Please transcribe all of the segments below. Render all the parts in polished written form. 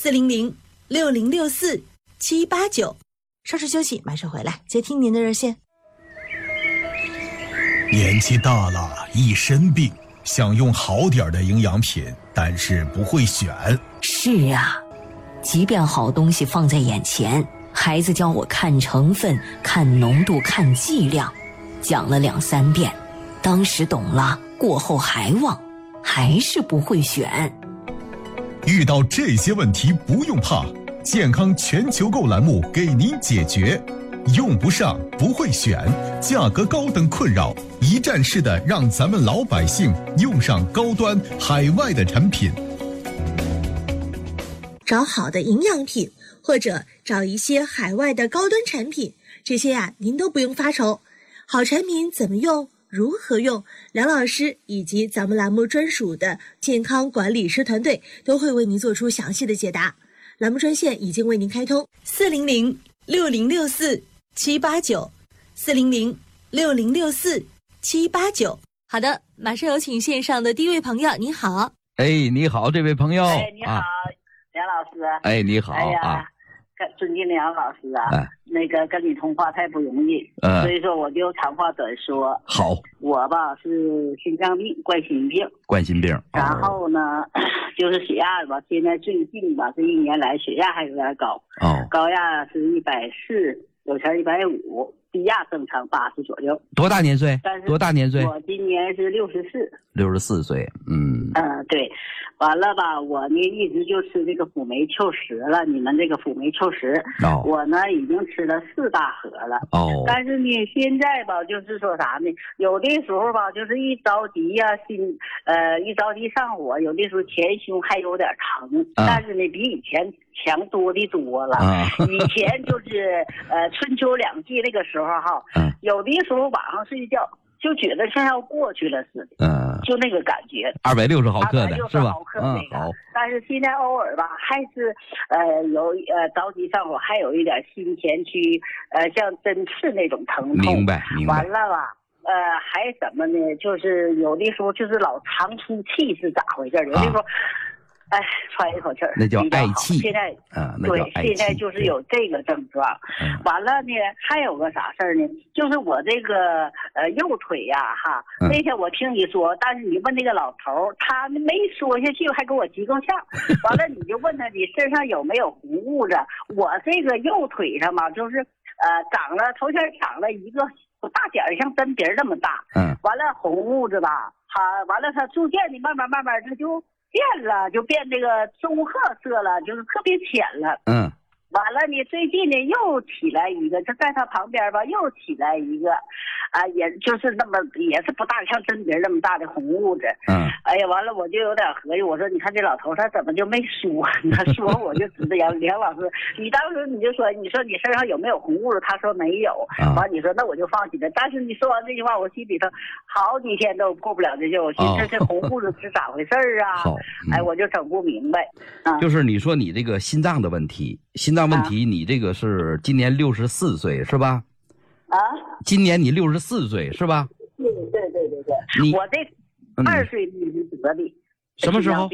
400-6064-789。稍事休息，马上回来接听您的热线。 年纪大了，一身病，想用好点的营养品，但是不会选。 是啊，即便好东西放在眼前，孩子教我看成分、看浓度、看剂量，讲了2、3遍，当时懂了，过后还忘，还是不会选。 遇到这些问题不用怕，健康全球购栏目给您解决。用不上，不会选，价格高等困扰，一站式的让咱们老百姓用上高端海外的产品。 找好的营养品，或者找一些海外的高端产品，这些您都不用发愁。好产品怎么用，如何用，梁老师以及咱们栏目专属的健康管理师团队都会为您做出详细的解答。栏目专线已经为您开通，400-6064-789，400-6064-789。好的，马上有请线上的第一位朋友，你好。 你好，这位朋友。 你好，梁老师。 你好尊敬梁老师那个跟你通话太不容易，所以说我就长话短说。 好， 我吧是心脏病，冠心病。然后呢，就是血压吧，现在最近吧这1年来血压还有点高，高压是140，有前150，低压正常80左右。 多大年岁？ 我今年是64 岁。 对。完了吧，我呢一直就吃这个辅酶Q10了，你们这个辅酶Q10，我呢已经吃了4大盒了。但是呢现在吧就是说啥呢，有的时候吧就是一着急呀，一着急上火，有的时候前胸还有点疼，但是呢比以前强多的多了。以前就是春秋2季那个时候有的时候晚上睡觉就觉得像要过去了似的，就那个感觉。 260毫克的是吧？ 好。但是现在偶尔吧，还是有着急上火，还有一点心前区像针刺那种疼痛。 明白。 完了吧，还什么呢？就是有的时候就是老长出气是咋回事？有的时候。喘一口气儿， 那叫嗳气。 现在对，现在就是有这个症状。完了呢，还有个啥事儿呢？就是我这个右腿呀，那天我听你说，但是你问那个老头，他没说下去，还给我急够呛。完了，你就问他你身上有没有红痦子？我这个右腿上嘛，就是头先长了一个大点儿，像针鼻那么大。完了红痦子吧，完了它逐渐的慢慢它就变了，就变这个棕褐色了，就是特别浅了。完了呢，最近呢又起来一个，就在他旁边吧，又起来一个，也就是那么也是不大，像针鼻那么大的红痦子。哎呀，完了我就有点合计，我说你看这老头他怎么就没说？他说我就知道梁老师，你当时你就说你身上有没有红痦子？他说没有。完你说那我就放心了。但是你说完这句话，我心里头好几天都过不了这劲，我寻思这红痦子是咋回事啊？我就整不明白。 就是你说你这个心脏的问题。你这个是今年64岁是吧？今年你64岁是吧？ 对。我这2岁得的。 什么时候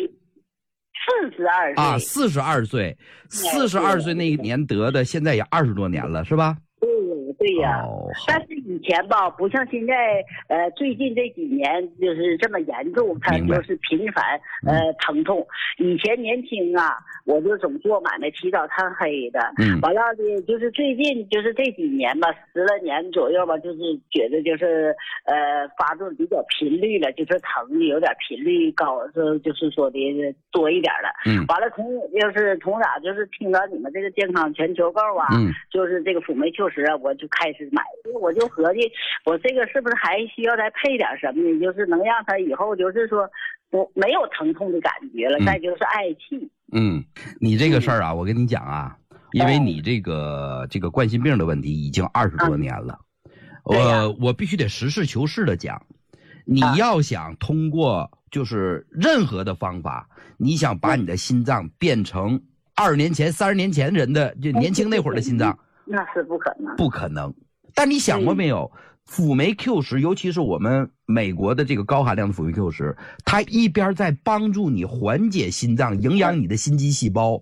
？42岁。 42岁，42岁那一年得的，现在也20多年了是吧？ 对呀。但是以前吧，不像现在，最近这几年就是这么严重，它就是频繁疼痛。以前年轻啊，我就总做买卖起早贪黑的。完了呢，就是最近就是这几年吧，10来年左右吧，就是觉得就是发作比较频率了，就是疼的有点频率高，就是说的多一点了。完了从哪就是听到你们这个健康全球购就是这个辅酶Q10我就开始买，我就合计我这个是不是还需要再配点什么呢？就是能让他以后就是说我没有疼痛的感觉了，再就是嗳气。 你这个事儿我跟你讲因为你这个冠心病的问题已经20多年了，我必须得实事求是的讲，你要想通过就是任何的方法，你想把你的心脏变成20年前、30年前人的就年轻那会儿的心脏。 那是不可能。 但你想过没有，辅酶Q10，尤其是我们美国的这个高含量的辅酶Q10，它一边在帮助你缓解心脏，营养你的心肌细胞，